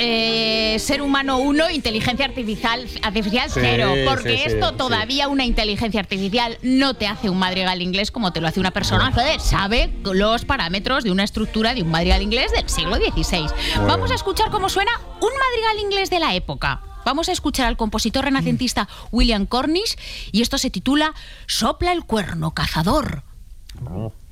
ser humano 1, inteligencia artificial 0, porque esto todavía una inteligencia artificial no te hace un madrigal inglés como te lo hace una persona que sabe los parámetros de una estructura de un madrigal inglés del siglo XVI. Vamos a escuchar cómo suena un madrigal inglés de la época. Vamos a escuchar al compositor renacentista William Cornish y esto se titula Sopla el cuerno, cazador.